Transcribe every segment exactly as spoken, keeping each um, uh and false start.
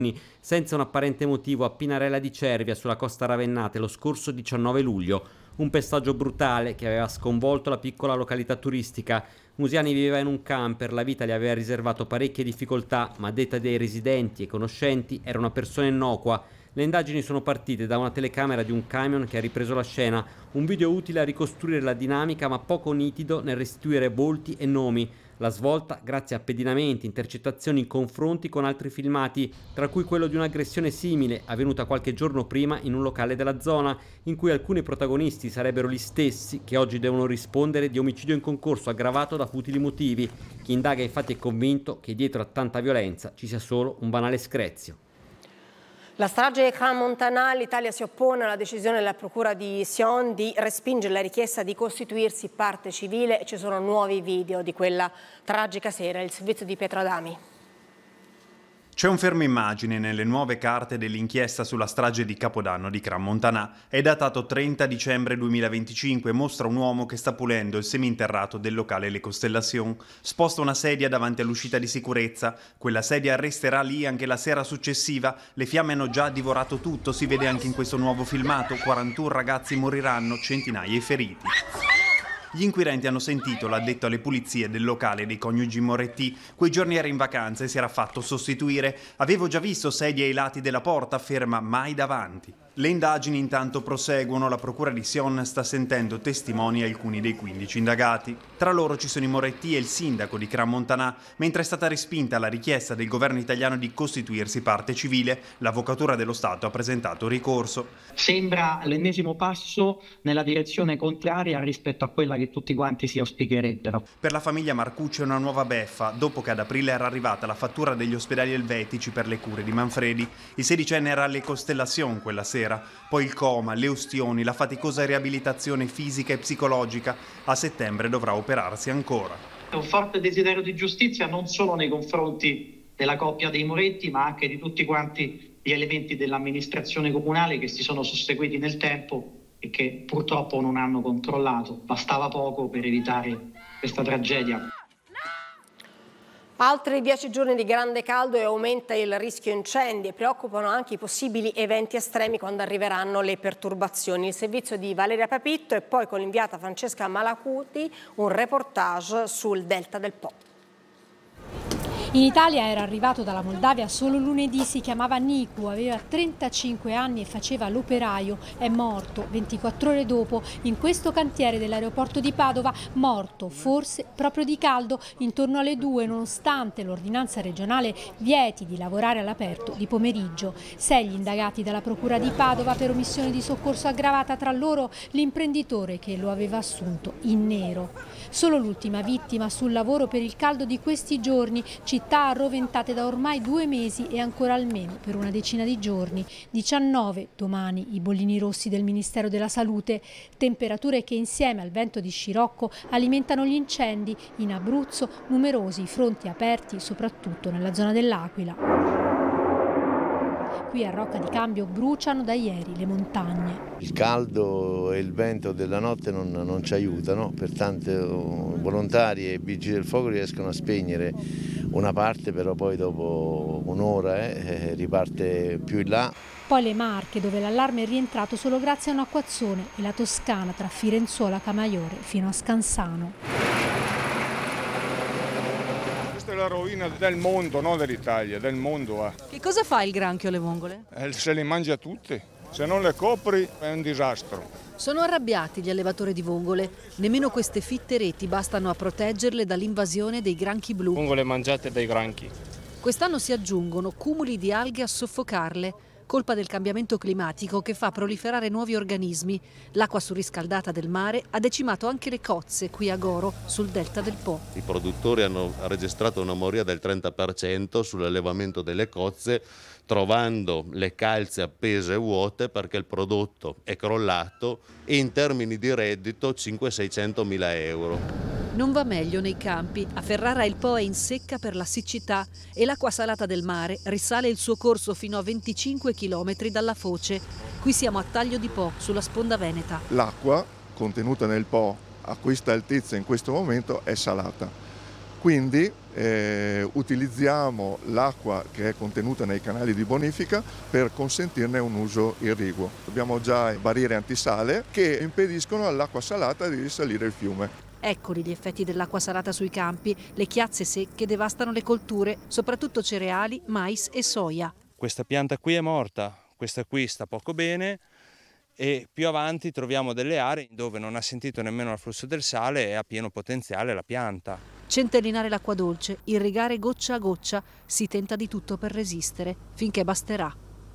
senza un apparente motivo a Pinarella di Cervia, sulla costa ravennate, lo scorso diciannove luglio. Un pestaggio brutale che aveva sconvolto la piccola località turistica. Musiani viveva in un camper, la vita gli aveva riservato parecchie difficoltà, ma a detta dei residenti e conoscenti era una persona innocua. Le indagini sono partite da una telecamera di un camion che ha ripreso la scena, un video utile a ricostruire la dinamica ma poco nitido nel restituire volti e nomi. La svolta grazie a pedinamenti, intercettazioni, confronti con altri filmati, tra cui quello di un'aggressione simile avvenuta qualche giorno prima in un locale della zona, in cui alcuni protagonisti sarebbero gli stessi che oggi devono rispondere di omicidio in concorso aggravato da futili motivi. Chi indaga infatti è convinto che dietro a tanta violenza ci sia solo un banale screzio. La strage di Crans-Montana, l'Italia si oppone alla decisione della Procura di Sion di respingere la richiesta di costituirsi parte civile. Ci sono nuovi video di quella tragica sera. Il servizio di Pietro Adami. C'è un fermo immagine nelle nuove carte dell'inchiesta sulla strage di Capodanno di Crans-Montana. È datato trenta dicembre duemilaventicinque e mostra un uomo che sta pulendo il seminterrato del locale Le Constellation. Sposta una sedia davanti all'uscita di sicurezza. Quella sedia resterà lì anche la sera successiva. Le fiamme hanno già divorato tutto, si vede anche in questo nuovo filmato. quarantuno ragazzi moriranno, centinaia i feriti. Gli inquirenti hanno sentito l'addetto alle pulizie del locale dei coniugi Moretti. Quei giorni era in vacanza e si era fatto sostituire. Avevo già visto sedie ai lati della porta, ferma mai davanti. Le indagini intanto proseguono. La procura di Sion sta sentendo testimoni alcuni dei quindici indagati. Tra loro ci sono i Moretti e il sindaco di Crans-Montana. Mentre è stata respinta la richiesta del governo italiano di costituirsi parte civile, l'Avvocatura dello Stato ha presentato ricorso. Sembra l'ennesimo passo nella direzione contraria rispetto a quella che tutti quanti si auspicherebbero. Per la famiglia Marcucci è una nuova beffa, dopo che ad aprile era arrivata la fattura degli ospedali elvetici per le cure di Manfredi. Il sedicenne era alle Constellation quella sera. Poi il coma, le ustioni, la faticosa riabilitazione fisica e psicologica. A settembre dovrà operarsi ancora. È un forte desiderio di giustizia non solo nei confronti della coppia dei Moretti, ma anche di tutti quanti gli elementi dell'amministrazione comunale che si sono susseguiti nel tempo e che purtroppo non hanno controllato. Bastava poco per evitare questa tragedia. Altri dieci giorni di grande caldo e aumenta il rischio incendi e preoccupano anche i possibili eventi estremi quando arriveranno le perturbazioni. Il servizio di Valeria Papitto e poi con l'inviata Francesca Malacuti un reportage sul Delta del Po. In Italia era arrivato dalla Moldavia solo lunedì, si chiamava Nicu, aveva trentacinque anni e faceva l'operaio. È morto ventiquattro ore dopo in questo cantiere dell'aeroporto di Padova, morto forse proprio di caldo intorno alle due, nonostante l'ordinanza regionale vieti di lavorare all'aperto di pomeriggio. Sei gli indagati dalla Procura di Padova per omissione di soccorso aggravata, tra loro l'imprenditore che lo aveva assunto in nero. Solo l'ultima vittima sul lavoro per il caldo di questi giorni, città arroventate da ormai due mesi e ancora almeno per una decina di giorni. diciannove domani i bollini rossi del Ministero della Salute, temperature che insieme al vento di scirocco alimentano gli incendi. In Abruzzo numerosi fronti aperti soprattutto nella zona dell'Aquila. Qui a Rocca di Cambio bruciano da ieri le montagne. Il caldo e il vento della notte non, non ci aiutano, pertanto volontari e vigili del fuoco riescono a spegnere una parte, però poi dopo un'ora eh, riparte più in là. Poi le Marche, dove l'allarme è rientrato solo grazie a un acquazzone, e la Toscana tra Firenzuola e Camaiore fino a Scansano. Questa è la rovina del mondo, non dell'Italia, del mondo. Eh. Che cosa fa il granchio alle vongole? Eh, se le mangia tutte, se non le copri è un disastro. Sono arrabbiati gli allevatori di vongole, nemmeno queste fitte reti bastano a proteggerle dall'invasione dei granchi blu. Vongole mangiate dai granchi. Quest'anno si aggiungono cumuli di alghe a soffocarle, colpa del cambiamento climatico che fa proliferare nuovi organismi. L'acqua surriscaldata del mare ha decimato anche le cozze qui a Goro, sul delta del Po. I produttori hanno registrato una moria del trenta per cento sull'allevamento delle cozze, trovando le calze appese e vuote perché il prodotto è crollato e in termini di reddito cinquecento-seicento mila euro. Non va meglio nei campi. A Ferrara il Po è in secca per la siccità e l'acqua salata del mare risale il suo corso fino a venticinque chilometri dalla foce. Qui siamo a Taglio di Po, sulla sponda veneta. L'acqua contenuta nel Po a questa altezza in questo momento è salata. Quindi eh, utilizziamo l'acqua che è contenuta nei canali di bonifica per consentirne un uso irriguo. Abbiamo già barriere antisale che impediscono all'acqua salata di risalire il fiume. Eccoli gli effetti dell'acqua salata sui campi. Le chiazze secche devastano le colture, soprattutto cereali, mais e soia. Questa pianta qui è morta, questa qui sta poco bene e più avanti troviamo delle aree dove non ha sentito nemmeno l'afflusso del sale e ha pieno potenziale la pianta. Centellinare l'acqua dolce, irrigare goccia a goccia, si tenta di tutto per resistere, finché basterà.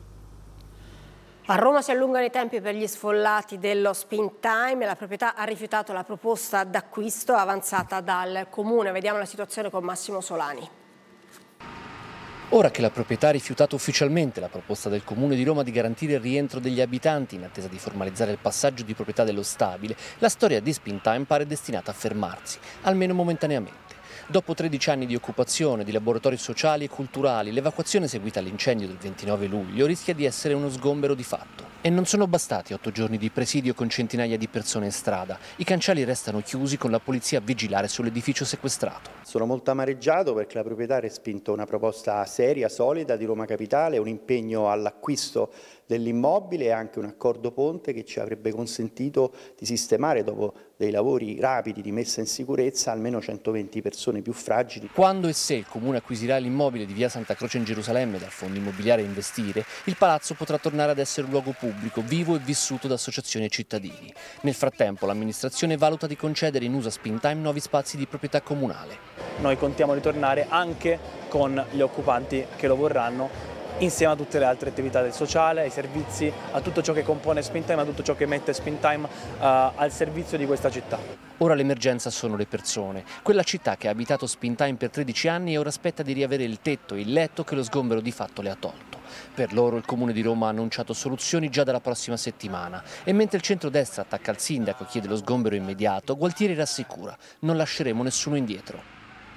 A Roma si allungano i tempi per gli sfollati dello Spin Time e la proprietà ha rifiutato la proposta d'acquisto avanzata dal Comune. Vediamo la situazione con Massimo Solani. Ora che la proprietà ha rifiutato ufficialmente la proposta del Comune di Roma di garantire il rientro degli abitanti in attesa di formalizzare il passaggio di proprietà dello stabile, la storia di Spin Time pare destinata a fermarsi, almeno momentaneamente. Dopo tredici anni di occupazione, di laboratori sociali e culturali, l'evacuazione seguita all'incendio del ventinove luglio rischia di essere uno sgombero di fatto. E non sono bastati otto giorni di presidio con centinaia di persone in strada. I cancelli restano chiusi con la polizia a vigilare sull'edificio sequestrato. Sono molto amareggiato perché la proprietà ha respinto una proposta seria, solida di Roma Capitale, un impegno all'acquisto dell'immobile e anche un accordo ponte che ci avrebbe consentito di sistemare dopo dei lavori rapidi di messa in sicurezza almeno centoventi persone più fragili. Quando e se il Comune acquisirà l'immobile di via Santa Croce in Gerusalemme dal Fondo Immobiliare Investire, il palazzo potrà tornare ad essere un luogo pubblico, vivo e vissuto da associazioni e cittadini. Nel frattempo l'amministrazione valuta di concedere in uso a Spin Time nuovi spazi di proprietà comunale. Noi contiamo di tornare anche con gli occupanti che lo vorranno, insieme a tutte le altre attività del sociale, ai servizi, a tutto ciò che compone Spin Time, a tutto ciò che mette Spin Time uh, al servizio di questa città. Ora l'emergenza sono le persone. Quella città che ha abitato Spin Time per tredici anni e ora aspetta di riavere il tetto e il letto che lo sgombero di fatto le ha tolto. Per loro il Comune di Roma ha annunciato soluzioni già dalla prossima settimana e mentre il centrodestra attacca il sindaco e chiede lo sgombero immediato, Gualtieri rassicura: non lasceremo nessuno indietro.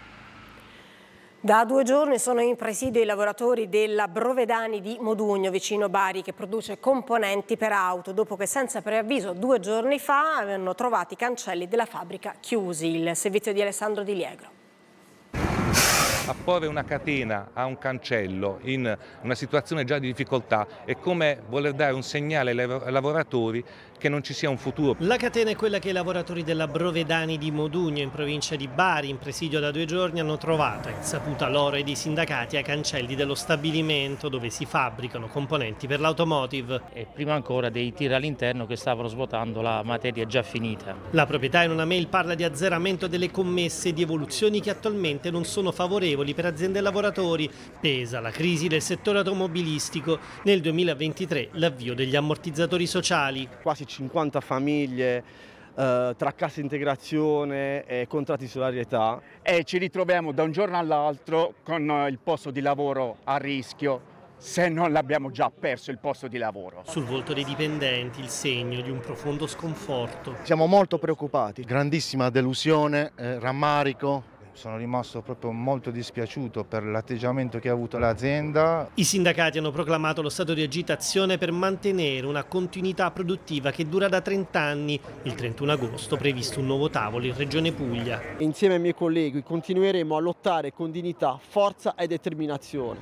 Da due giorni sono in presidio i lavoratori della Brovedani di Modugno, vicino Bari, che produce componenti per auto, dopo che senza preavviso due giorni fa avevano trovato i cancelli della fabbrica chiusi. Il servizio di Alessandro Di Liegro. Apporre una catena a un cancello in una situazione già di difficoltà è come voler dare un segnale ai lavoratori che non ci sia un futuro. La catena è quella che i lavoratori della Brovedani di Modugno, in provincia di Bari, in presidio da due giorni, hanno trovato, a insaputa loro e dei sindacati, ai cancelli dello stabilimento dove si fabbricano componenti per l'automotive. E prima ancora dei tir all'interno che stavano svuotando la materia già finita. La proprietà in una mail parla di azzeramento delle commesse e di evoluzioni che attualmente non sono favorevoli per aziende e lavoratori. Pesa la crisi del settore automobilistico. Nel duemilaventitré l'avvio degli ammortizzatori sociali. Quasi cinquanta famiglie eh, tra cassa integrazione e contratti di solidarietà. E ci ritroviamo da un giorno all'altro con il posto di lavoro a rischio, se non l'abbiamo già perso il posto di lavoro. Sul volto dei dipendenti il segno di un profondo sconforto. Siamo molto preoccupati, grandissima delusione, eh, rammarico. Sono rimasto proprio molto dispiaciuto per l'atteggiamento che ha avuto l'azienda. I sindacati hanno proclamato lo stato di agitazione per mantenere una continuità produttiva che dura da trenta anni. Il trentuno agosto previsto un nuovo tavolo in Regione Puglia. Insieme ai miei colleghi continueremo a lottare con dignità, forza e determinazione.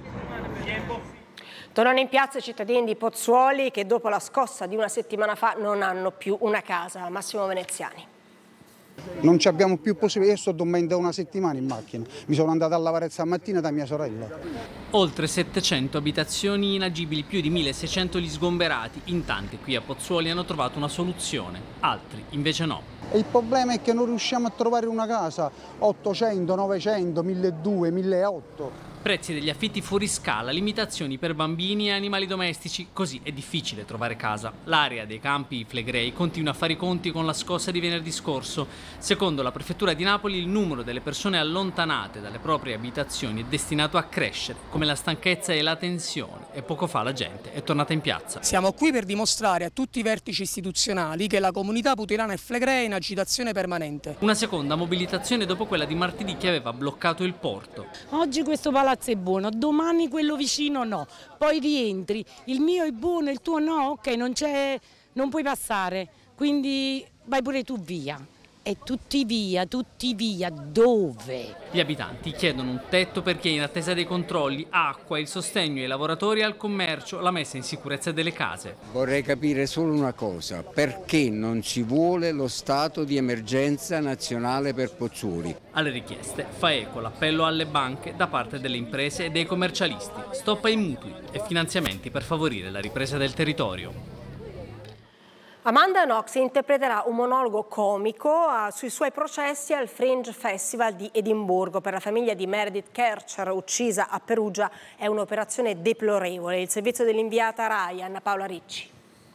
Tornano in piazza i cittadini di Pozzuoli che dopo la scossa di una settimana fa non hanno più una casa. Massimo Veneziani. Non ci abbiamo più possibilità, io sto dormendo da una settimana in macchina, mi sono andato a lavorare stamattina da mia sorella. Oltre settecento abitazioni inagibili, più di milleseicento gli sgomberati, in tanti qui a Pozzuoli hanno trovato una soluzione, altri invece no. E il problema è che non riusciamo a trovare una casa, ottocento, novecento, milleduecento, milleottocento. Prezzi degli affitti fuori scala, limitazioni per bambini e animali domestici, così è difficile trovare casa. L'area dei campi Flegrei continua a fare i conti con la scossa di venerdì scorso. Secondo la prefettura di Napoli il numero delle persone allontanate dalle proprie abitazioni è destinato a crescere, come la stanchezza e la tensione, e poco fa la gente è tornata in piazza. Siamo qui per dimostrare a tutti i vertici istituzionali che la comunità putilana e Flegrei è in agitazione permanente. Una seconda mobilitazione dopo quella di martedì che aveva bloccato il porto. Oggi questo palazzo è buono, domani quello vicino no, poi rientri, il mio è buono, il tuo no, ok, non c'è, non puoi passare, quindi vai pure tu via. e tutti via, tutti via, dove? Gli abitanti chiedono un tetto perché in attesa dei controlli, acqua, il sostegno ai lavoratori e al commercio, la messa in sicurezza delle case. Vorrei capire solo una cosa, perché non ci vuole lo stato di emergenza nazionale per Pozzuoli? Alle richieste fa eco l'appello alle banche da parte delle imprese e dei commercialisti. Stop ai mutui e finanziamenti per favorire la ripresa del territorio. Amanda Knox interpreterà un monologo comico uh, sui suoi processi al Fringe Festival di Edimburgo. Per la famiglia di Meredith Kercher, uccisa a Perugia, è un'operazione deplorevole. Il servizio dell'inviata Rai, Anna Paola Ricci.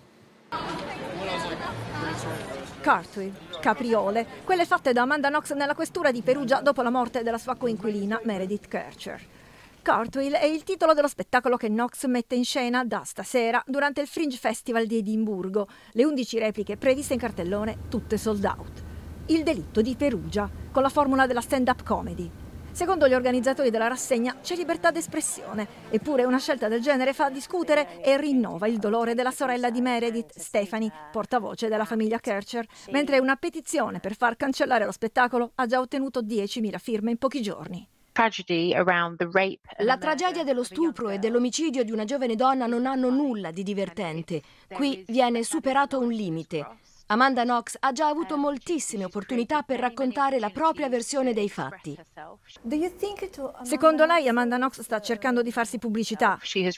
Cartwheel, capriole, quelle fatte da Amanda Knox nella questura di Perugia dopo la morte della sua coinquilina Meredith Kercher. Cartwheel è il titolo dello spettacolo che Knox mette in scena da stasera durante il Fringe Festival di Edimburgo. Le undici repliche previste in cartellone, tutte sold out. Il delitto di Perugia, con la formula della stand-up comedy. Secondo gli organizzatori della rassegna c'è libertà d'espressione, eppure una scelta del genere fa discutere e rinnova il dolore della sorella di Meredith, Stephanie, portavoce della famiglia Kercher, mentre una petizione per far cancellare lo spettacolo ha già ottenuto diecimila firme in pochi giorni. La tragedia dello stupro e dell'omicidio di una giovane donna non hanno nulla di divertente. Qui viene superato un limite. Amanda Knox ha già avuto moltissime opportunità per raccontare la propria versione dei fatti. Secondo lei Amanda Knox sta cercando di farsi pubblicità?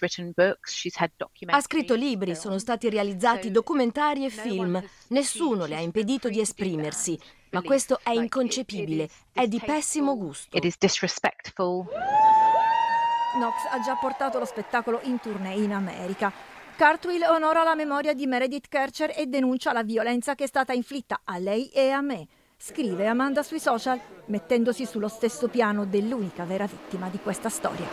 Ha scritto libri, sono stati realizzati documentari e film. Nessuno le ha impedito di esprimersi. Ma questo è inconcepibile, è di pessimo gusto. Knox ha già portato lo spettacolo in tournée in America. Cartwheel onora la memoria di Meredith Kercher e denuncia la violenza che è stata inflitta a lei e a me. Scrive Amanda sui social, mettendosi sullo stesso piano dell'unica vera vittima di questa storia.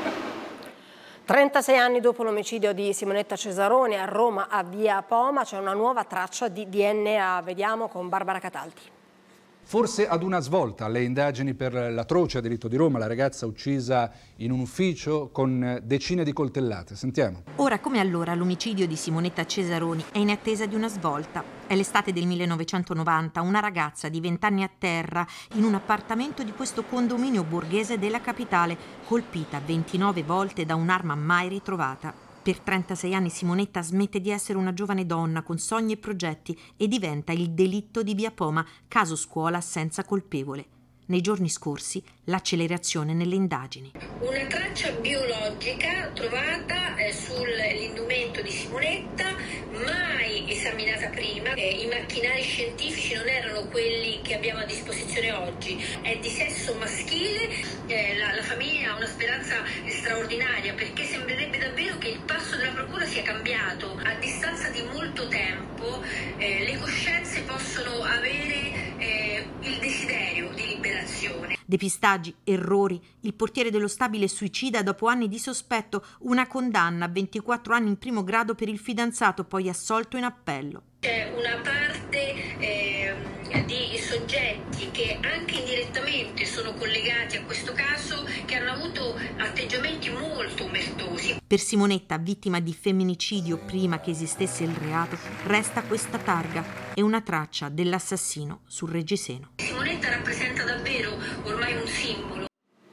trentasei anni dopo l'omicidio di Simonetta Cesaroni a Roma a Via Poma c'è una nuova traccia di D N A. Vediamo con Barbara Cataldi. Forse ad una svolta alle indagini per l'atroce delitto di Roma, la ragazza uccisa in un ufficio con decine di coltellate. Sentiamo. Ora come allora l'omicidio di Simonetta Cesaroni è in attesa di una svolta. È l'estate del millenovecentonovanta, una ragazza di vent'anni a terra in un appartamento di questo condominio borghese della capitale, colpita ventinove volte da un'arma mai ritrovata. Per trentasei anni Simonetta smette di essere una giovane donna con sogni e progetti e diventa il delitto di Via Poma, caso scuola senza colpevole. Nei giorni scorsi l'accelerazione nelle indagini. Una traccia biologica trovata eh, sull'indumento di Simonetta, mai esaminata prima. Eh, I macchinari scientifici non erano quelli che abbiamo a disposizione oggi. È di sesso maschile, eh, la, la famiglia ha una speranza straordinaria perché sembrerebbe davvero che il passo della procura sia cambiato. A distanza di molto tempo eh, le coscienze possono avere eh, il desiderio di liberazione. Depistaggi, errori, il portiere dello stabile suicida dopo anni di sospetto, una condanna a ventiquattro anni in primo grado per il fidanzato, poi assolto in appello. C'è una parte eh, di soggetti che anche indirettamente sono collegati a questo caso, che hanno avuto atteggiamenti molto omertosi. Per Simonetta, vittima di femminicidio prima che esistesse il reato, resta questa targa e una traccia dell'assassino sul reggiseno. Simonetta rappresenta davvero ormai un simbolo.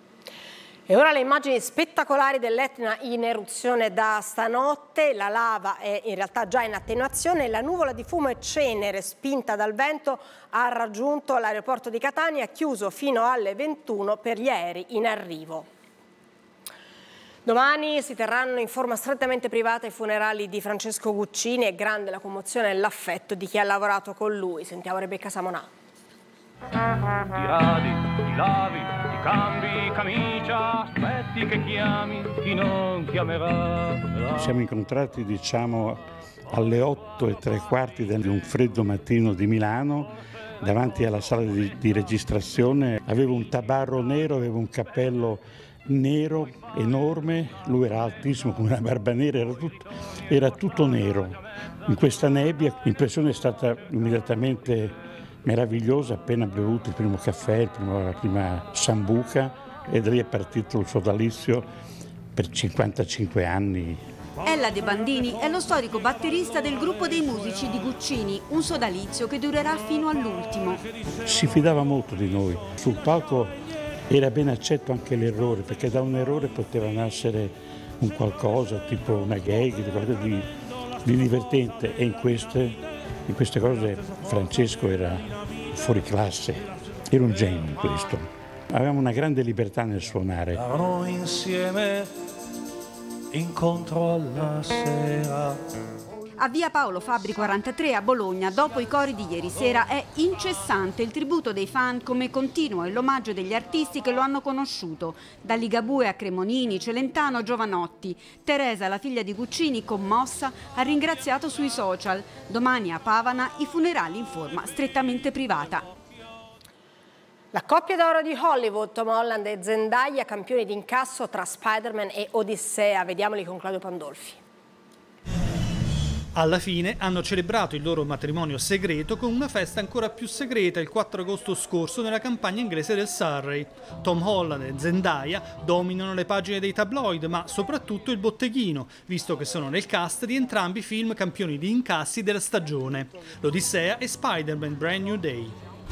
E ora le immagini spettacolari dell'Etna in eruzione da stanotte. La lava è in realtà già in attenuazione. La nuvola di fumo e cenere spinta dal vento ha raggiunto l'aeroporto di Catania, chiuso fino alle ventuno per gli aerei in arrivo. Domani si terranno in forma strettamente privata i funerali di Francesco Guccini. È grande la commozione e l'affetto di chi ha lavorato con lui. Sentiamo Rebecca Samonà. Ti radi, ti lavi, ti cambi camicia, aspetti che chiami, chi non chiamerà. Ci siamo incontrati, diciamo, alle otto e tre quarti di un freddo mattino di Milano, davanti alla sala di, di registrazione. Avevo un tabarro nero, avevo un cappello nero enorme, lui era altissimo come una barba nera, era tutto, era tutto nero. In questa nebbia l'impressione è stata immediatamente meravigliosa. Appena bevuto il primo caffè, il primo, la prima sambuca, e da lì è partito il sodalizio per cinquantacinque anni Ella De Bandini è lo storico batterista del gruppo dei musici di Guccini, un sodalizio che durerà fino all'ultimo. Si fidava molto di noi. Sul palco era ben accetto anche l'errore, perché da un errore poteva nascere un qualcosa, tipo una gag, qualcosa di, di divertente. E in queste, in queste cose Francesco era fuori classe, era un genio in questo. Avevamo una grande libertà nel suonare. Stavano insieme incontro alla sera. A via Paolo Fabbri quarantatré a Bologna, dopo i cori di ieri sera, è incessante il tributo dei fan, come continua l'omaggio degli artisti che lo hanno conosciuto, da Ligabue a Cremonini, Celentano, Giovanotti. Teresa, la figlia di Guccini, commossa, ha ringraziato sui social. Domani a Pavana i funerali in forma strettamente privata. La coppia d'oro di Hollywood, Tom Holland e Zendaya, campioni di incasso tra Spider-Man e Odissea. Vediamoli con Claudio Pandolfi. Alla fine hanno celebrato il loro matrimonio segreto con una festa ancora più segreta il quattro agosto scorso nella campagna inglese del Surrey. Tom Holland e Zendaya dominano le pagine dei tabloid, ma soprattutto il botteghino, visto che sono nel cast di entrambi i film campioni di incassi della stagione, l'Odissea e Spider-Man Brand New Day.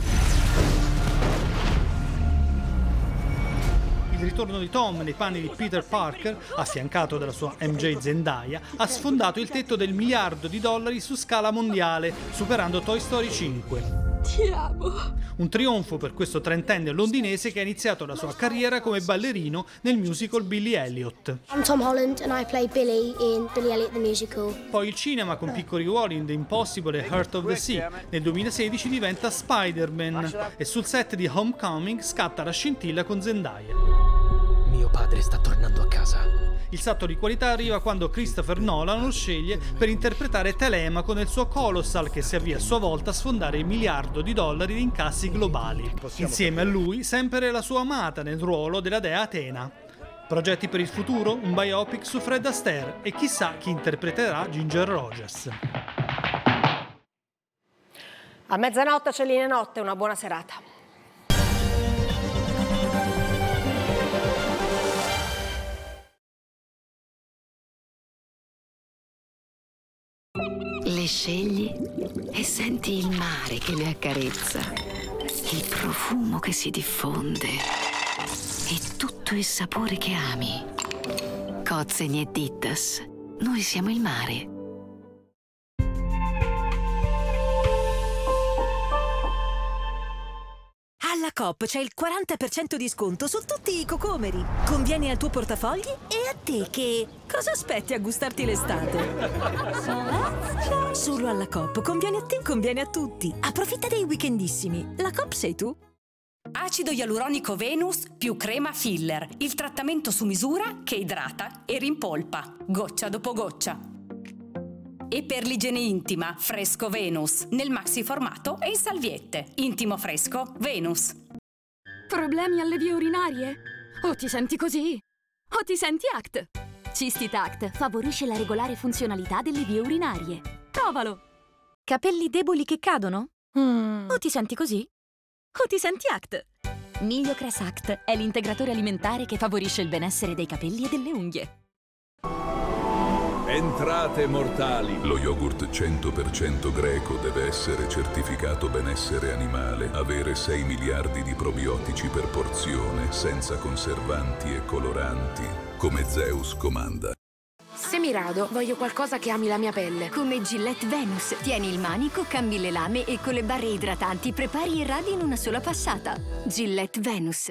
Il ritorno di Tom nei panni di Peter Parker, affiancato dalla sua M J Zendaya, ha sfondato il tetto del miliardo di dollari su scala mondiale, superando Toy Story cinque. Ti amo. Un trionfo per questo trentenne londinese che ha iniziato la sua carriera come ballerino nel musical Billy Elliot. I'm Tom Holland and I play Billy in Billy Elliot the Musical. Poi il cinema con piccoli ruoli in The Impossible e Heart of the Sea. Nel duemilasedici diventa Spider-Man e sul set di Homecoming scatta la scintilla con Zendaya. Mio padre sta tornando a casa. Il salto di qualità arriva quando Christopher Nolan lo sceglie per interpretare Telemaco nel suo Colossal, che si avvia a sua volta a sfondare il miliardo di dollari di incassi globali. Insieme a lui sempre la sua amata nel ruolo della dea Atena. Progetti per il futuro? Un biopic su Fred Astaire e chissà chi interpreterà Ginger Rogers. A mezzanotte c'è Linea Notte, una buona serata. Le scegli e senti il mare che le accarezza, il profumo che si diffonde e tutto il sapore che ami. Cozzeni e Dittas, noi siamo il mare. Alla Coop c'è il quaranta per cento di sconto su tutti i cocomeri. Conviene al tuo portafogli e a te che... Cosa aspetti a gustarti l'estate? Solo alla Coop conviene a te, conviene a tutti. Approfitta dei weekendissimi. La Coop sei tu. Acido ialuronico Venus più crema filler. Il trattamento su misura che idrata e rimpolpa, goccia dopo goccia. E per l'igiene intima, Fresco Venus, nel maxi formato e in salviette. Intimo fresco Venus. Problemi alle vie urinarie? O ti senti così? O ti senti Act? Cystit Act favorisce la regolare funzionalità delle vie urinarie. Provalo! Capelli deboli che cadono? Mm. O ti senti così? O ti senti Act? Miliocrest Act è l'integratore alimentare che favorisce il benessere dei capelli e delle unghie. Entrate mortali. Lo yogurt cento per cento greco deve essere certificato benessere animale, avere sei miliardi di probiotici per porzione, senza conservanti e coloranti, come Zeus comanda. Se mi rado, voglio qualcosa che ami la mia pelle. Come Gillette Venus. Tieni il manico, cambi le lame e con le barre idratanti prepari il radi in una sola passata. Gillette Venus.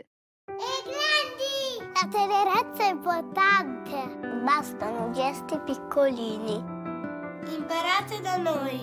La tenerezza è importante. Bastano gesti piccolini. Imparate da noi.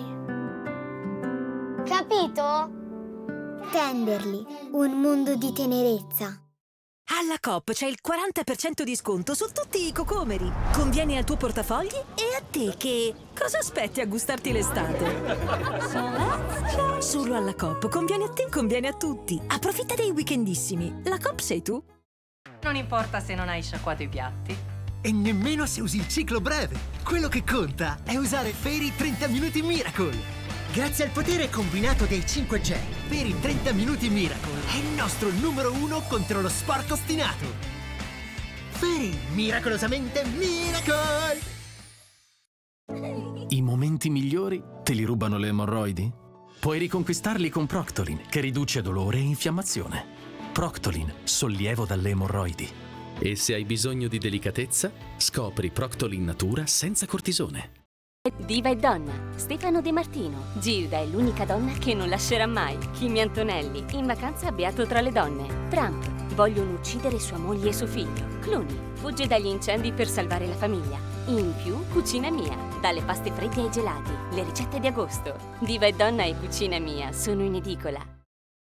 Capito? Tenderli. Un mondo di tenerezza. Alla Coop c'è il quaranta per cento di sconto su tutti i cocomeri. Conviene al tuo portafogli e a te che... Cosa aspetti a gustarti l'estate? Solo alla Coop conviene a te, conviene a tutti. Approfitta dei weekendissimi. La Coop sei tu. Non importa se non hai sciacquato i piatti. E nemmeno se usi il ciclo breve. Quello che conta è usare Fairy trenta Minuti Miracle. Grazie al potere combinato dei cinque G, Fairy trenta Minuti Miracle è il nostro numero uno contro lo sporco ostinato. Fairy, miracolosamente Miracle! I momenti migliori te li rubano le emorroidi? Puoi riconquistarli con Proctolin, che riduce dolore e infiammazione. Proctolin, sollievo dalle emorroidi. E se hai bisogno di delicatezza, scopri Proctolin Natura senza cortisone. Diva e donna, Stefano De Martino. Gilda è l'unica donna che non lascerà mai. Kimi Antonelli, in vacanza beato tra le donne. Trump, vogliono uccidere sua moglie e suo figlio. Clooney, fugge dagli incendi per salvare la famiglia. In più, Cucina Mia, dalle paste fredde ai gelati, le ricette di agosto. Diva e donna e Cucina Mia sono in edicola.